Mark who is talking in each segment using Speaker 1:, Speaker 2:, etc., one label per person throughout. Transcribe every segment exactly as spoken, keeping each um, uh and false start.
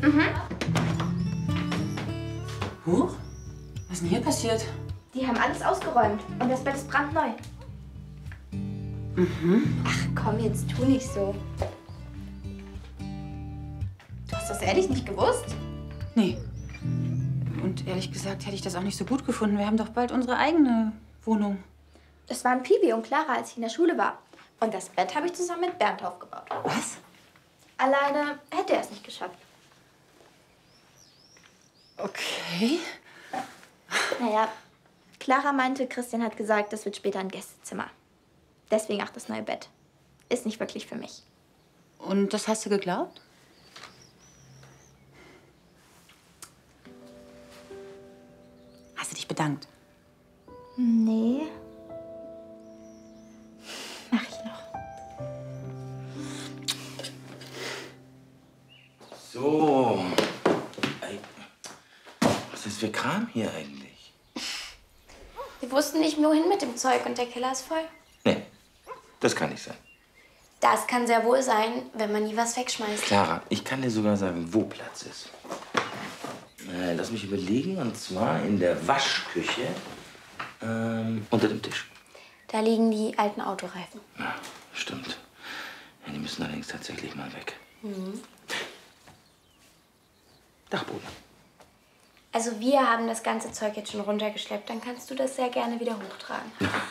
Speaker 1: Mhm.
Speaker 2: Huch, was ist denn hier passiert?
Speaker 1: Die haben alles ausgeräumt und das Bett ist brandneu.
Speaker 2: Mhm.
Speaker 1: Ach komm, jetzt tu nicht so. Du hast das ehrlich nicht gewusst?
Speaker 2: Nee. Und ehrlich gesagt hätte ich das auch nicht so gut gefunden. Wir haben doch bald unsere eigene Wohnung.
Speaker 1: Das waren Pibi und Clara, als ich in der Schule war. Und das Bett habe ich zusammen mit Bernd aufgebaut.
Speaker 2: Was?
Speaker 1: Alleine hätte er es nicht geschafft.
Speaker 2: Okay.
Speaker 1: Naja, Clara meinte, Christian hat gesagt, das wird später ein Gästezimmer. Deswegen auch das neue Bett. Ist nicht wirklich für mich.
Speaker 2: Und das hast du geglaubt? Hast du dich bedankt?
Speaker 1: Nee. Mach ich noch.
Speaker 3: So. Ey, was ist für Kram hier eigentlich?
Speaker 4: Wir wussten nicht, wohin mit dem Zeug und der Keller ist voll.
Speaker 3: Nee, das kann nicht sein.
Speaker 4: Das kann sehr wohl sein, wenn man nie was wegschmeißt.
Speaker 3: Clara, ich kann dir sogar sagen, wo Platz ist. Äh, lass mich überlegen, und zwar in der Waschküche ähm, unter dem Tisch.
Speaker 4: Da liegen die alten Autoreifen.
Speaker 3: Ja, stimmt. Ja, die müssen allerdings tatsächlich mal weg.
Speaker 4: Mhm.
Speaker 3: Dachboden.
Speaker 4: Also wir haben das ganze Zeug jetzt schon runtergeschleppt. Dann kannst du das sehr gerne wieder hochtragen.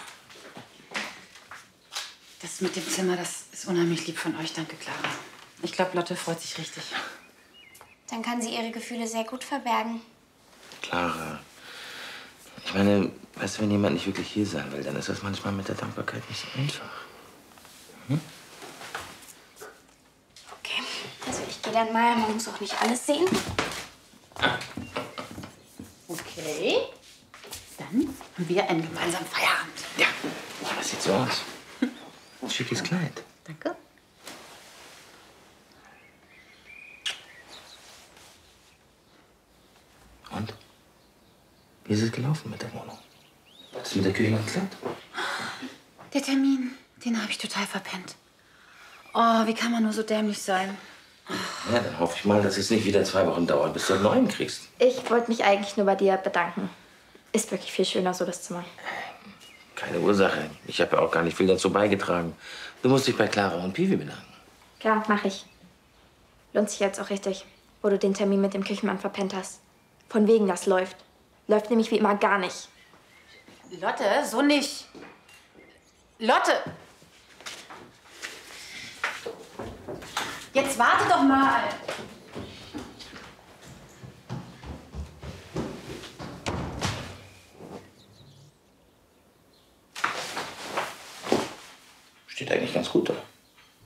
Speaker 2: Das mit dem Zimmer, das ist unheimlich lieb von euch. Danke, Clara. Ich glaube, Lotte freut sich richtig.
Speaker 4: Dann kann sie ihre Gefühle sehr gut verbergen.
Speaker 3: Clara, ich meine, weißt du, wenn jemand nicht wirklich hier sein will, dann ist das manchmal mit der Dankbarkeit nicht so einfach. Hm?
Speaker 4: Okay, also ich gehe dann mal. Man muss auch nicht alles sehen.
Speaker 2: Okay. Dann haben wir einen gemeinsamen Feierabend.
Speaker 3: Ja, das sieht so aus. Ein schickes Kleid.
Speaker 2: Danke.
Speaker 3: Und? Wie ist es gelaufen mit der Wohnung? Hat es mit der Küche geklappt?
Speaker 2: Der Termin, den habe ich total verpennt. Oh, wie kann man nur so dämlich sein?
Speaker 3: Ja, dann hoffe ich mal, dass es nicht wieder zwei Wochen dauert, bis du einen neuen kriegst.
Speaker 1: Ich wollte mich eigentlich nur bei dir bedanken. Ist wirklich viel schöner so, das Zimmer.
Speaker 3: Keine Ursache. Ich habe ja auch gar nicht viel dazu beigetragen. Du musst dich bei Clara und Piwi bedanken.
Speaker 1: Klar, mach ich. Lohnt sich jetzt auch richtig, wo du den Termin mit dem Küchenmann verpennt hast. Von wegen, das läuft. Läuft nämlich wie immer gar nicht.
Speaker 2: Lotte, so nicht. Lotte! Jetzt warte doch mal.
Speaker 3: Steht eigentlich ganz gut da.